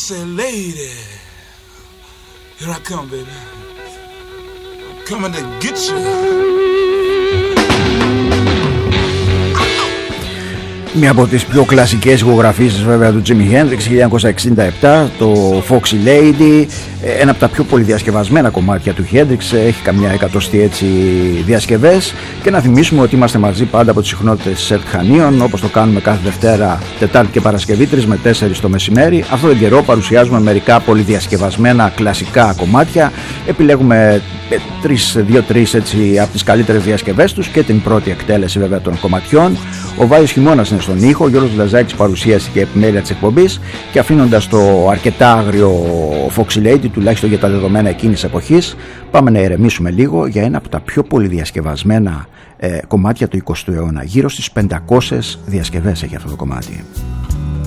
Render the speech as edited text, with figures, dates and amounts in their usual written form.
Foxy lady, here I come, baby. I'm coming to get you. Μία από τις πιο κλασικές ηχογραφήσεις βέβαια του Jimi Hendrix 1967, το Foxy Lady, ένα από τα πιο πολυδιασκευασμένα κομμάτια του Hendrix, έχει καμιά εκατοστή έτσι διασκευές. Και να θυμίσουμε ότι είμαστε μαζί πάντα από τις συχνότητες Σετ Χανίων, όπως το κάνουμε κάθε Δευτέρα, Τετάρτη και Παρασκευή 3 με 4 το μεσημέρι. Αυτόν τον καιρό παρουσιάζουμε μερικά πολυδιασκευασμένα κλασικά κομμάτια, επιλέγουμε 2-3 έτσι από τις καλύτερες διασκευές τους και την πρώτη εκτέλεση βέβαια των κομματιών. Ο Βάιος Χειμώνας είναι στον ήχο, ο Γιώργος Βλαζάκης παρουσίαση και επιμέλεια της εκπομπής, και αφήνοντας το αρκετά άγριο Foxy Lady, τουλάχιστον για τα δεδομένα εκείνης εποχής, πάμε να ηρεμήσουμε λίγο για ένα από τα πιο πολυδιασκευασμένα κομμάτια του 20ου αιώνα. Γύρω στις 500 διασκευές έχει αυτό το κομμάτι.